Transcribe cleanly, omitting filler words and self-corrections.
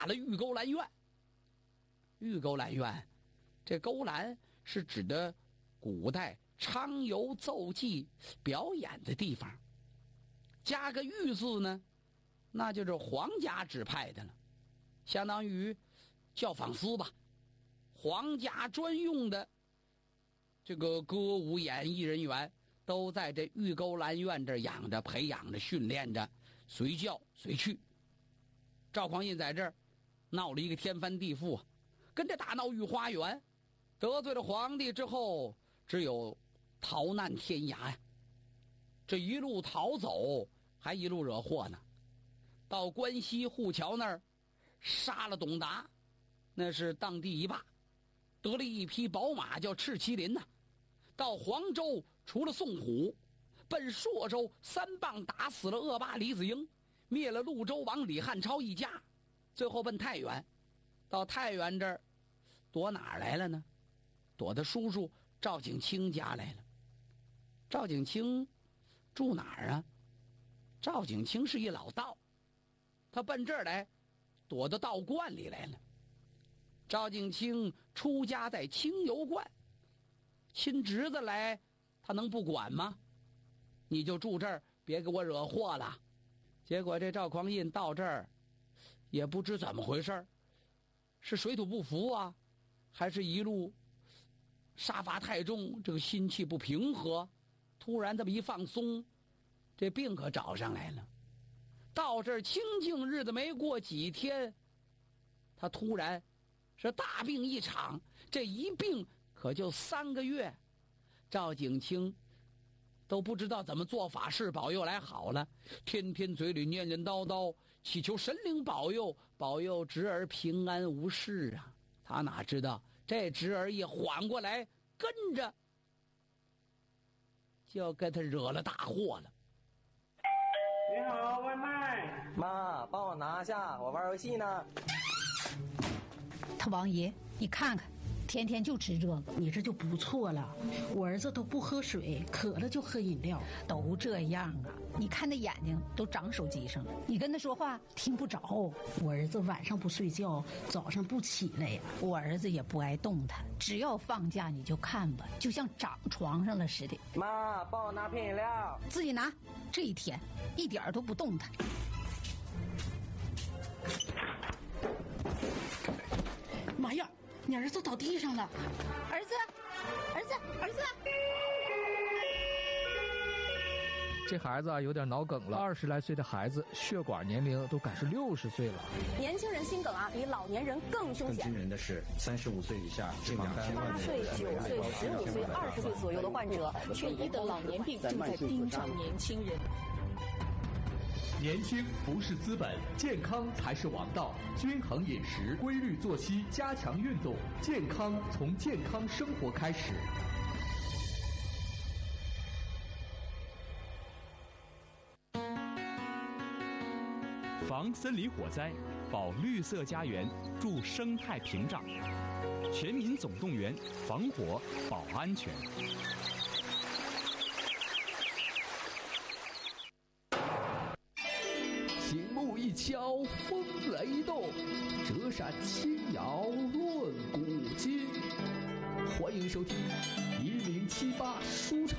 了御钩兰院。御钩兰院，这钩兰是指的古代唱游奏伎表演的地方，加个御字呢，那就是皇家指派的了，相当于教坊司吧，皇家专用的这个歌舞演艺人员都在这御钩兰院这养着、培养着、训练着，随叫随去。赵匡胤在这儿闹了一个天翻地覆，跟着大闹御花园，得罪了皇帝之后，只有逃难天涯呀。这一路逃走，还一路惹祸呢。到关西护桥那儿，杀了董达，那是当地一霸，得了一匹宝马叫赤麒麟呐。到黄州，除了宋虎，奔朔州3棒打死了恶霸李子英，灭了潞州王李汉超一家，最后奔太原。到太原这儿躲哪儿来了呢？躲他叔叔赵景清家来了。赵景清住哪儿啊？赵景清是一老道，他奔这儿来躲到道观里来了。赵景清出家在清游观，亲侄子来他能不管吗？你就住这儿，别给我惹祸了。结果这赵匡胤到这儿也不知怎么回事，是水土不服啊，还是一路杀伐太重，这个心气不平和，突然这么一放松，这病可找上来了。到这儿清静日子没过几天，他突然是大病一场，这一病可就3个月。赵景清都不知道怎么做法事保佑来好了，天天嘴里念念叨叨，祈求神灵保佑，保佑侄儿平安无事啊。他哪知道这侄儿一缓过来，跟着就跟他惹了大祸了。 你好，外卖。 妈，帮我拿下，我玩游戏呢。 他王爷，你看看，天天就吃这个， 你这就不错了。我儿子都不喝水，渴了就喝饮料， 都这样啊。你看那眼睛都长手机上了，你跟他说话听不着。 我儿子晚上不睡觉，早上不起来呀。 我儿子也不爱动弹，只要放假你就看吧，就像长床上了似的。 妈，帮我拿瓶饮料。 自己拿。这一天一点都不动弹。 妈呀，你儿子倒地上了！ 儿子，儿子，儿子！ 这孩子啊有点脑梗了，20来岁的孩子血管年龄都赶是60岁了。 年轻人心梗啊，比老年人更凶险。 更惊人的是，35岁以下这 8岁、9岁、15岁、20岁左右的患者，却医得老年病正在盯上年轻人。 年轻不是资本，健康才是王道。均衡饮食，规律作息，加强运动，健康从健康生活开始。 防森林火灾，保绿色家园，筑生态屏障。全民总动员，防火保安全。 醒目一敲风雷动，折扇轻摇论古今。欢迎收听1078书场。